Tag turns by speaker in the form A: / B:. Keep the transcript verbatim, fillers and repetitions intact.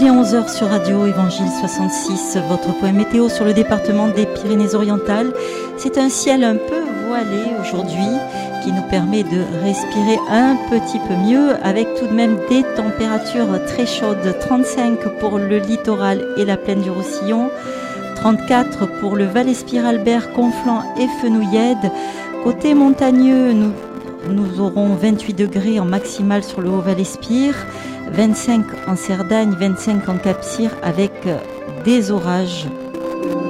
A: Il est onze heures sur Radio Évangile soixante-six, votre point météo sur le département des Pyrénées-Orientales. C'est un ciel un peu voilé aujourd'hui qui nous permet de respirer un petit peu mieux avec tout de même des températures très chaudes. trente-cinq pour le littoral et la plaine du Roussillon, trente-quatre pour le Val-Espire-Albert, Conflans et Fenouillède. Côté montagneux, nous, nous aurons vingt-huit degrés en maximal sur le Haut-Val-Espire, vingt-cinq en Cerdagne, vingt-cinq en Cap-Cyr avec des orages.